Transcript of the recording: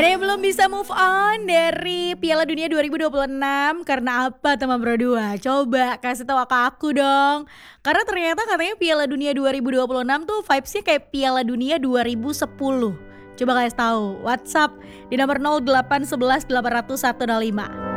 Ada yang belum bisa move on dari Piala Dunia 2026 karena apa teman berdua? Coba kasih tahu ke aku dong. Karena ternyata katanya Piala Dunia 2026 tuh vibes-nya kayak Piala Dunia 2010. Coba kasih tahu WhatsApp di nomor 0811 800 105.